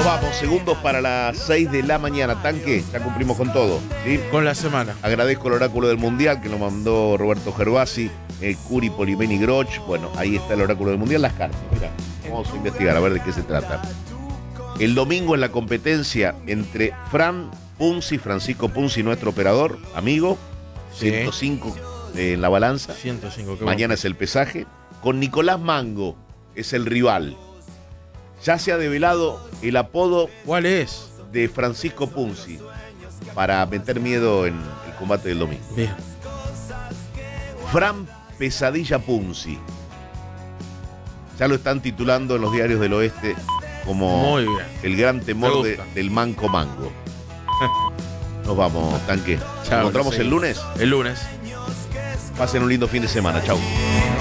vamos, segundos para las 6 de la mañana. Tanque, ya cumplimos con todo, ¿sí? Con la semana. Agradezco el oráculo del Mundial que nos mandó Roberto Gervasi, Curi, Polimeni, Groch. Bueno, ahí está el oráculo del Mundial, las cartas. Mira, vamos a investigar a ver de qué se trata. El domingo en la competencia entre Francisco Punzi, nuestro operador, amigo, Sí. 105 en la balanza. 105. Mañana es el pesaje. Con Nicolás Mango, es el rival. Ya se ha develado el apodo ¿Cuál es? de Francisco Punzi para meter miedo en el combate del domingo. Bien. Fran Pesadilla Punzi. Ya lo están titulando en los diarios del oeste como Muy bien. el gran Me temor gusta. del Manco Mango. Nos vamos, Tanque. Nos Chao, encontramos sí. el lunes. El lunes. Pasen un lindo fin de semana. Chau.